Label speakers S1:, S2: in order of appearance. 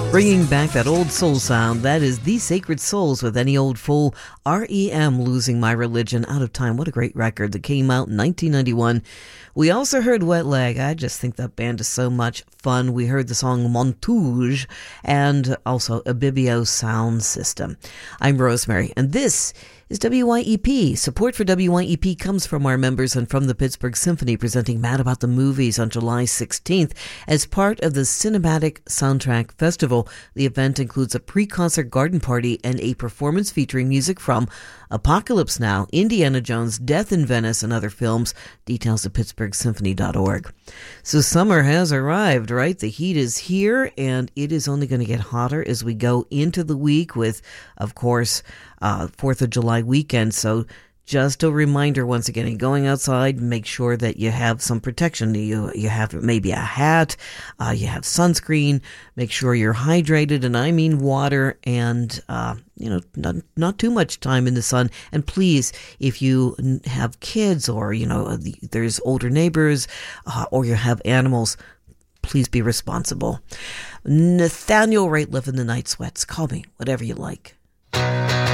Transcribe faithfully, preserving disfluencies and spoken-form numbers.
S1: Bringing back that old soul sound, that is The Sacred Souls with Any Old Fool. R E M, Losing My Religion, Out of Time. What a great record that came out in nineteen ninety-one. We also heard Wet Leg. I just think that band is so much fun. We heard the song Montouge and also Ibibio Sound System. I'm Rosemary, and this is W Y E P. Support for W Y E P comes from our members and from the Pittsburgh Symphony, presenting Mad About the Movies on July sixteenth as part of the Cinematic Soundtrack Festival. The event includes a pre-concert garden party and a performance featuring music from Apocalypse Now, Indiana Jones, Death in Venice, and other films. Details at pittsburgh symphony dot org. So summer has arrived, right? The heat is here, and it is only going to get hotter as we go into the week with, of course, uh, fourth of July weekend. So just a reminder, once again, going outside, make sure that you have some protection. You you have maybe a hat, uh, you have sunscreen, make sure you're hydrated, and I mean water, and uh, you know, not, not too much time in the sun. And please, if you have kids or, you know, there's older neighbors uh, or you have animals, please be responsible. Nathaniel Rateliff in the Night Sweats. Call me, whatever you like.